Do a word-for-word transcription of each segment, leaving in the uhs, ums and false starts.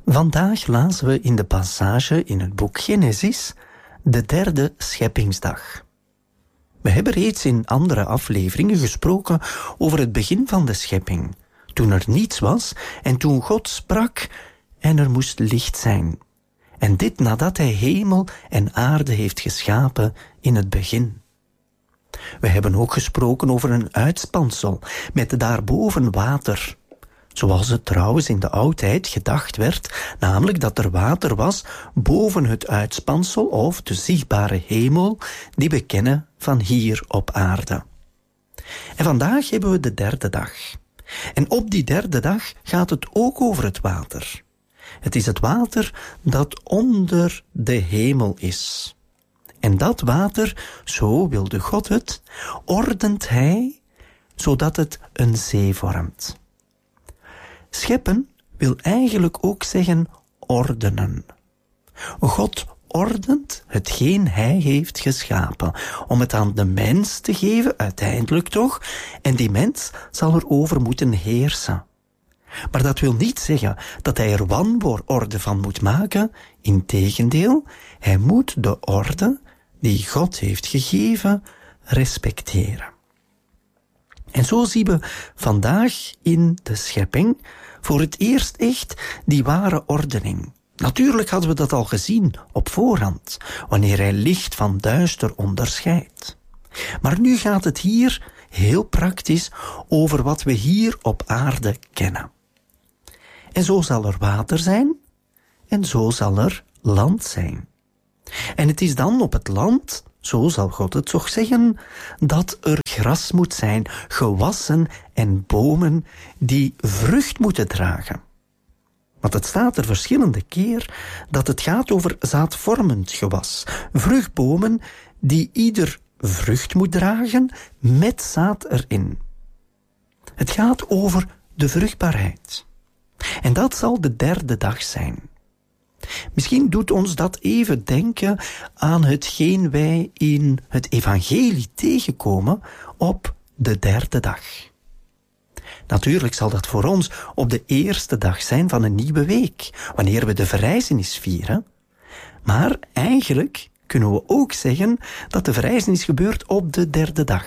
Vandaag lazen we in de passage in het boek Genesis de derde scheppingsdag. We hebben reeds in andere afleveringen gesproken over het begin van de schepping, toen er niets was en toen God sprak en er moest licht zijn. En dit nadat hij hemel en aarde heeft geschapen in het begin. We hebben ook gesproken over een uitspansel met daarboven water. Zoals het trouwens in de oudheid gedacht werd, namelijk dat er water was boven het uitspansel of de zichtbare hemel die we kennen van hier op aarde. En vandaag hebben we de derde dag. En op die derde dag gaat het ook over het water. Het is het water dat onder de hemel is. En dat water, zo wilde God het, ordent hij zodat het een zee vormt. Scheppen wil eigenlijk ook zeggen ordenen. God ordent hetgeen hij heeft geschapen, om het aan de mens te geven, uiteindelijk toch, en die mens zal erover moeten heersen. Maar dat wil niet zeggen dat hij er wanorde van moet maken, integendeel, hij moet de orde die God heeft gegeven respecteren. En zo zien we vandaag in de schepping voor het eerst echt die ware ordening. Natuurlijk hadden we dat al gezien op voorhand, wanneer hij licht van duister onderscheidt. Maar nu gaat het hier heel praktisch over wat we hier op aarde kennen. En zo zal er water zijn en zo zal er land zijn. En het is dan op het land, zo zal God het toch zeggen, dat er gras moet zijn, gewassen en bomen die vrucht moeten dragen. Want het staat er verschillende keer dat het gaat over zaadvormend gewas. Vruchtbomen die ieder vrucht moet dragen met zaad erin. Het gaat over de vruchtbaarheid. En dat zal de derde dag zijn. Misschien doet ons dat even denken aan hetgeen wij in het evangelie tegenkomen op de derde dag. Natuurlijk zal dat voor ons op de eerste dag zijn van een nieuwe week, wanneer we de verrijzenis vieren. Maar eigenlijk kunnen we ook zeggen dat de verrijzenis gebeurt op de derde dag.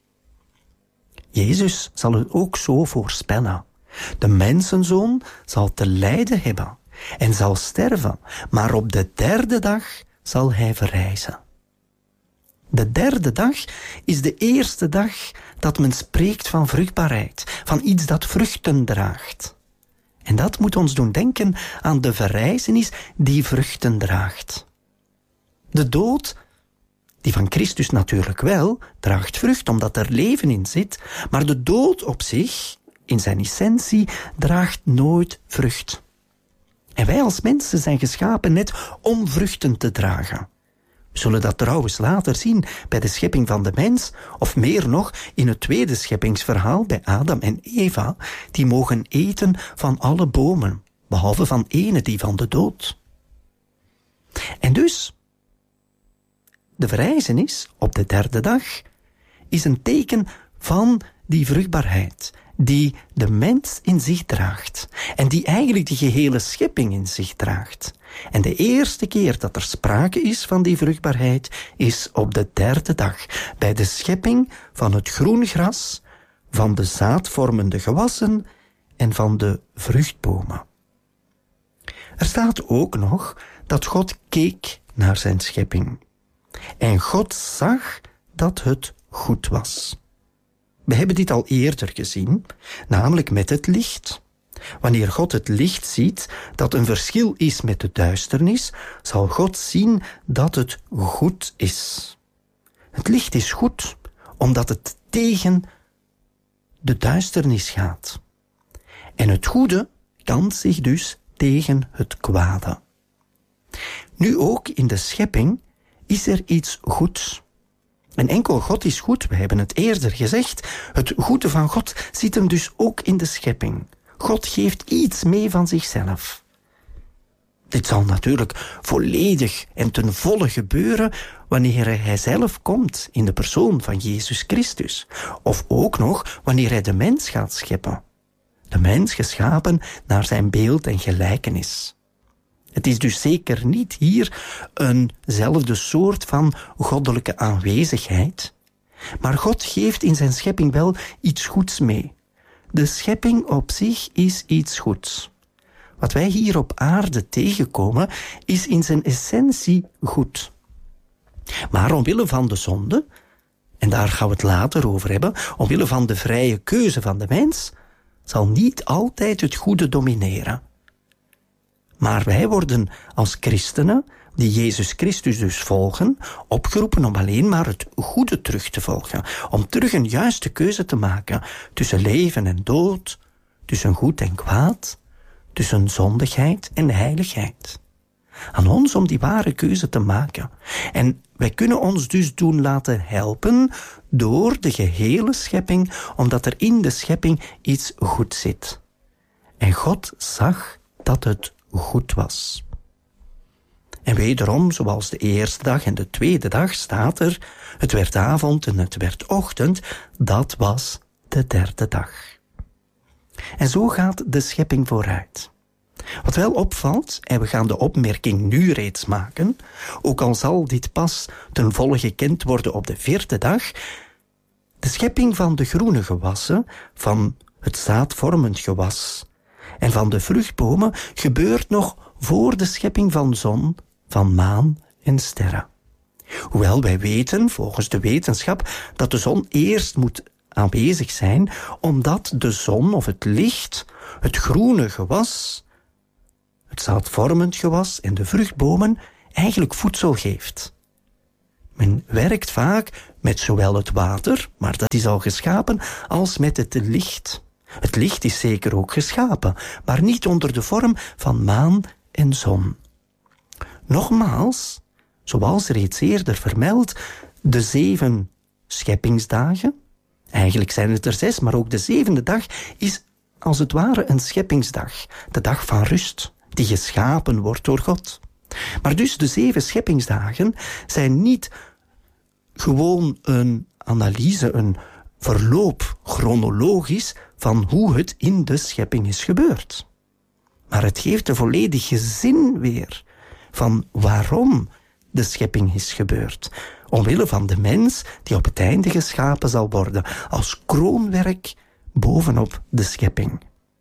Jezus zal het ook zo voorspellen. De mensenzoon zal te lijden hebben en zal sterven, maar op de derde dag zal hij verrijzen. De derde dag is de eerste dag dat men spreekt van vruchtbaarheid, van iets dat vruchten draagt. En dat moet ons doen denken aan de verrijzenis die vruchten draagt. De dood, die van Christus natuurlijk wel, draagt vrucht omdat er leven in zit, maar de dood op zich, in zijn essentie, draagt nooit vrucht. En wij als mensen zijn geschapen net om vruchten te dragen. We zullen dat trouwens later zien bij de schepping van de mens, of meer nog in het tweede scheppingsverhaal bij Adam en Eva, die mogen eten van alle bomen, behalve van ene die van de dood. En dus, de verrijzenis op de derde dag is een teken van die vruchtbaarheid, die de mens in zich draagt en die eigenlijk de gehele schepping in zich draagt. En de eerste keer dat er sprake is van die vruchtbaarheid is op de derde dag, bij de schepping van het groen gras, van de zaadvormende gewassen en van de vruchtbomen. Er staat ook nog dat God keek naar zijn schepping. En God zag dat het goed was. We hebben dit al eerder gezien, namelijk met het licht. Wanneer God het licht ziet dat een verschil is met de duisternis, zal God zien dat het goed is. Het licht is goed, omdat het tegen de duisternis gaat. En het goede kant zich dus tegen het kwade. Nu ook in de schepping is er iets goeds. En enkel God is goed, we hebben het eerder gezegd. Het goede van God zit hem dus ook in de schepping. God geeft iets mee van zichzelf. Dit zal natuurlijk volledig en ten volle gebeuren wanneer hij zelf komt in de persoon van Jezus Christus. Of ook nog wanneer hij de mens gaat scheppen. De mens geschapen naar zijn beeld en gelijkenis. Het is dus zeker niet hier eenzelfde soort van goddelijke aanwezigheid. Maar God geeft in zijn schepping wel iets goeds mee. De schepping op zich is iets goeds. Wat wij hier op aarde tegenkomen, is in zijn essentie goed. Maar omwille van de zonde, en daar gaan we het later over hebben, omwille van de vrije keuze van de mens, zal niet altijd het goede domineren. Maar wij worden als christenen, die Jezus Christus dus volgen, opgeroepen om alleen maar het goede terug te volgen. Om terug een juiste keuze te maken tussen leven en dood, tussen goed en kwaad, tussen zondigheid en heiligheid. Aan ons om die ware keuze te maken. En wij kunnen ons dus doen laten helpen door de gehele schepping, omdat er in de schepping iets goed zit. En God zag dat het goed was. En wederom, zoals de eerste dag en de tweede dag, staat er, het werd avond en het werd ochtend, dat was de derde dag. En zo gaat de schepping vooruit. Wat wel opvalt, en we gaan de opmerking nu reeds maken, ook al zal dit pas ten volle gekend worden op de vierde dag, de schepping van de groene gewassen, van het zaadvormend gewas en van de vruchtbomen gebeurt nog voor de schepping van zon, van maan en sterren. Hoewel wij weten, volgens de wetenschap, dat de zon eerst moet aanwezig zijn, omdat de zon of het licht, het groene gewas, het zaadvormend gewas en de vruchtbomen eigenlijk voedsel geeft. Men werkt vaak met zowel het water, maar dat is al geschapen, als met het licht. Het licht is zeker ook geschapen, maar niet onder de vorm van maan en zon. Nogmaals, zoals reeds eerder vermeld, de zeven scheppingsdagen, eigenlijk zijn het er zes, maar ook de zevende dag is als het ware een scheppingsdag, de dag van rust, die geschapen wordt door God. Maar dus de zeven scheppingsdagen zijn niet gewoon een analyse, een verloop chronologisch van hoe het in de schepping is gebeurd. Maar het geeft de volledige zin weer van waarom de schepping is gebeurd. Omwille van de mens die op het einde geschapen zal worden als kroonwerk bovenop de schepping.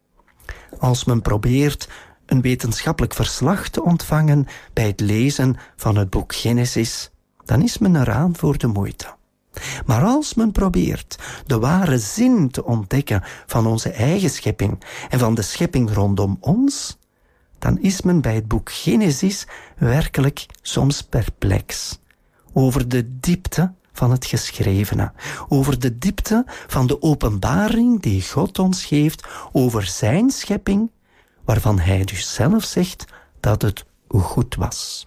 Als men probeert een wetenschappelijk verslag te ontvangen bij het lezen van het boek Genesis, dan is men eraan voor de moeite. Maar als men probeert de ware zin te ontdekken van onze eigen schepping en van de schepping rondom ons, dan is men bij het boek Genesis werkelijk soms perplex over de diepte van het geschrevene, over de diepte van de openbaring die God ons geeft over zijn schepping, waarvan hij dus zelf zegt dat het goed was.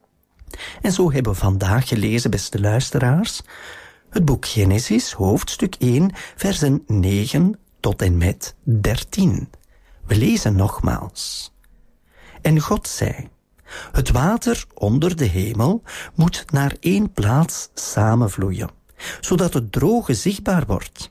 En zo hebben we vandaag gelezen, beste luisteraars, het boek Genesis, hoofdstuk één, versen negen tot en met dertien. We lezen nogmaals. En God zei, het water onder de hemel moet naar één plaats samenvloeien, zodat het droge zichtbaar wordt.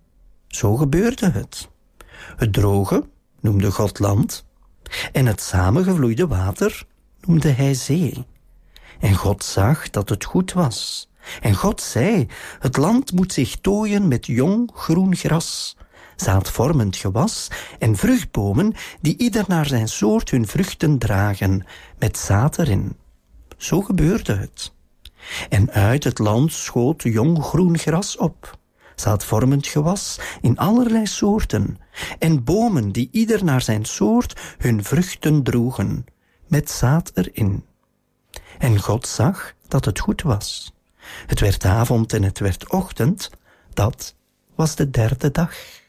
Zo gebeurde het. Het droge noemde God land, en het samengevloeide water noemde hij zee. En God zag dat het goed was. En God zei, het land moet zich tooien met jong groen gras, zaadvormend gewas en vruchtbomen die ieder naar zijn soort hun vruchten dragen, met zaad erin. Zo gebeurde het. En uit het land schoot jong groen gras op, zaadvormend gewas in allerlei soorten, en bomen die ieder naar zijn soort hun vruchten droegen, met zaad erin. En God zag dat het goed was. Het werd avond en het werd ochtend, dat was de derde dag.